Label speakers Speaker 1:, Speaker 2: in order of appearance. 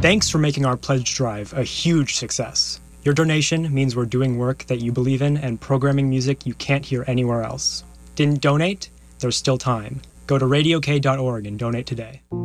Speaker 1: Thanks for making our pledge drive a huge success. Your donation means we're doing work that you believe in and programming music you can't hear anywhere else. Didn't donate? There's still time. Go to radiok.org and donate today.